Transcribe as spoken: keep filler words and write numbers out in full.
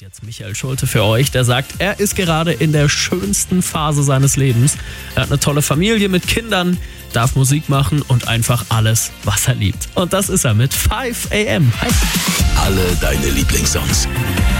jetzt Michael Schulte für euch, der sagt, er ist gerade in der schönsten Phase seines Lebens. Er hat eine tolle Familie mit Kindern, darf Musik machen und einfach alles, was er liebt. Und das ist er mit five a m. Hi. Alle deine Lieblingssongs.